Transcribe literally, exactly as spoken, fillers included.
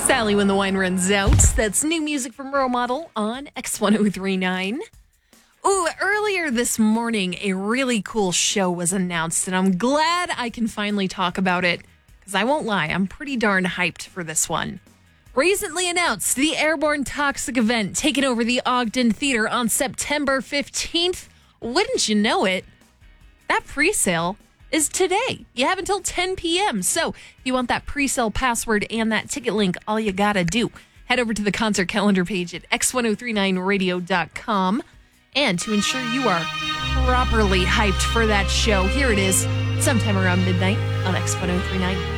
Sally When the Wine Runs Out. That's new music from Role Model on X ten thirty-nine. Ooh, earlier this morning, a really cool show was announced, and I'm glad I can finally talk about it, because I won't lie, I'm pretty darn hyped for this one. Recently announced, the Airborne Toxic event taking over the Ogden Theater on September fifteenth. Wouldn't you know it? That pre-sale is today. You have until ten p.m. So if you want that pre-sale password and that ticket link, all you gotta do, head over to the concert calendar page at x ten thirty-nine radio dot com. And to ensure you are properly hyped for that show, here it is, sometime around midnight on X ten thirty-nine.